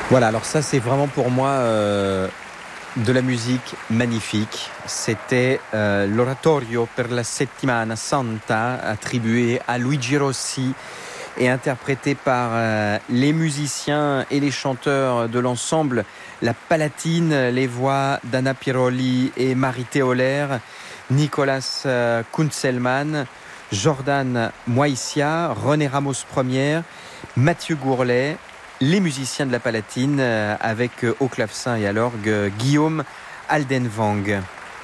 Voilà, alors ça c'est vraiment pour moi de la musique magnifique. C'était l'Oratorio per la Settimana Santa, attribué à Luigi Rossi et interprété par les musiciens et les chanteurs de l'ensemble La Palatine, les voix d'Anna Piroli et Marie Théoler, Nicolas Kunzelmann, Jordan Moïsia, René Ramos Première, Mathieu Gourlet, les musiciens de La Palatine avec au clavecin et à l'orgue Guillaume Aldenwang.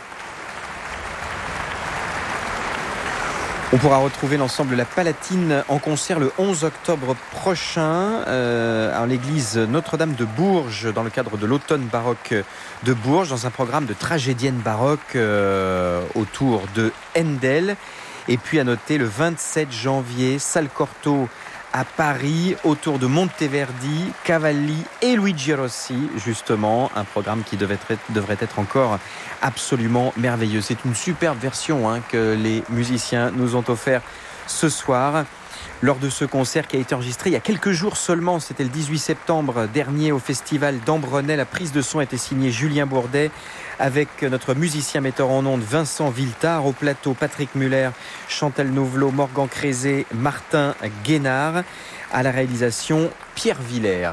On pourra retrouver l'ensemble La Palatine en concert le 11 octobre prochain à l'église Notre-Dame de Bourges dans le cadre de l'automne baroque de Bourges dans un programme de tragédienne baroque autour de Handel. Et puis à noter le 27 janvier, Salle Cortot à Paris, autour de Monteverdi, Cavalli et Luigi Rossi, justement, un programme qui devrait être encore absolument merveilleux. C'est une superbe version que les musiciens nous ont offert ce soir. Lors de ce concert qui a été enregistré il y a quelques jours seulement, c'était le 18 septembre dernier au festival d'Ambronay. La prise de son a été signée Julien Bourdet avec notre musicien metteur en ondes Vincent Viltard. Au plateau, Patrick Muller, Chantal Nouvelot, Morgan Crézé, Martin Guénard. À la réalisation, Pierre Villers.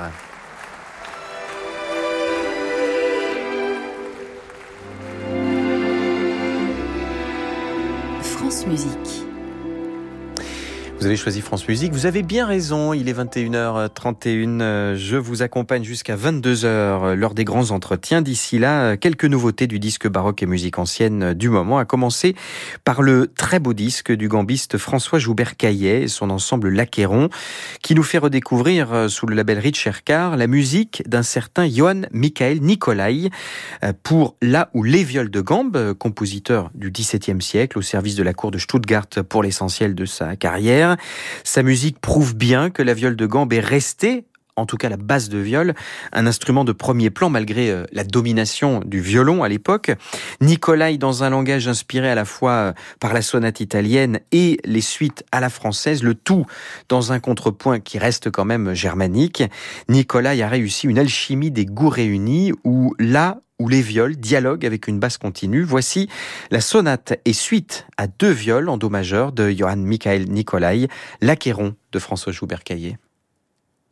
France Musique. Vous avez choisi France Musique, vous avez bien raison, il est 21h31, je vous accompagne jusqu'à 22h lors des grands entretiens. D'ici là, quelques nouveautés du disque baroque et musique ancienne du moment, à commencer par le très beau disque du gambiste François Joubert-Caillet et son ensemble L'Achéron, qui nous fait redécouvrir sous le label Richercar la musique d'un certain Johann Michael Nicolai pour La ou les viols de gambe, compositeur du XVIIe siècle au service de la cour de Stuttgart pour l'essentiel de sa carrière. Sa musique prouve bien que la viole de gambe est restée, en tout cas la basse de viol, un instrument de premier plan malgré la domination du violon à l'époque. Nicolai, dans un langage inspiré à la fois par la sonate italienne et les suites à la française, le tout dans un contrepoint qui reste quand même germanique. Nicolai a réussi une alchimie des goûts réunis où les viols dialoguent avec une basse continue. Voici la sonate et suite à 2 viols en do majeur de Johann Michael Nicolai, L'Achéron de François Joubert-Caillet.